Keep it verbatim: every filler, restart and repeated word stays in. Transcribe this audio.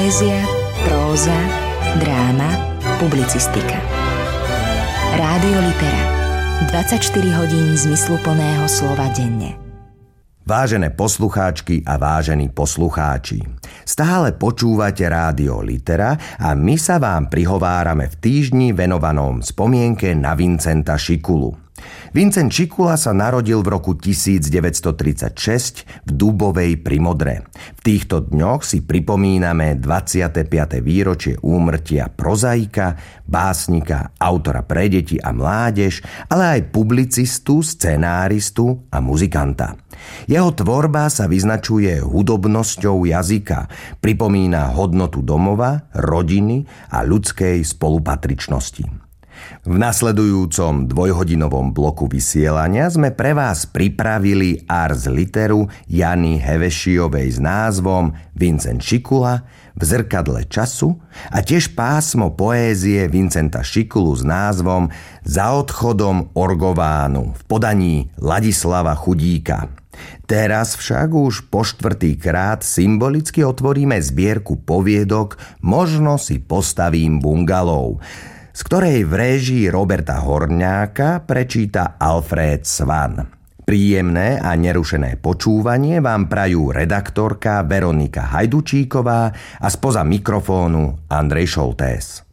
Poézia, próza, dráma, publicistika. Rádio Litera. dvadsaťštyri hodín zmysluplného slova denne. Vážené poslucháčky a vážení poslucháči, stále počúvate Rádio Litera a my sa vám prihovárame v týždni venovanom spomienke na Vincenta Šikulu. Vincent Šikula sa narodil v roku devätnásťstotridsaťšesť v Dubovej pri Modre. V týchto dňoch si pripomíname dvadsiate piate výročie úmrtia prozaika, básnika, autora pre deti a mládež, ale aj publicistu, scenáristu a muzikanta. Jeho tvorba sa vyznačuje hudobnosťou jazyka, pripomína hodnotu domova, rodiny a ľudskej spolupatričnosti. V nasledujúcom dvojhodinovom bloku vysielania sme pre vás pripravili ars literu Jany Hevešiovej s názvom Vincent Šikula v zrkadle času a tiež pásmo poézie Vincenta Šikulu s názvom Za odchodom Orgovánu v podaní Ladislava Chudíka. Teraz však už po štvrtýkrát symbolicky otvoríme zbierku poviedok Možno si postavím bungalov, z ktorej v réžii Roberta Horňáka prečíta Alfred Svan. Príjemné a nerušené počúvanie vám prajú redaktorka Veronika Hajdučíková a spoza mikrofónu Andrej Šoltés.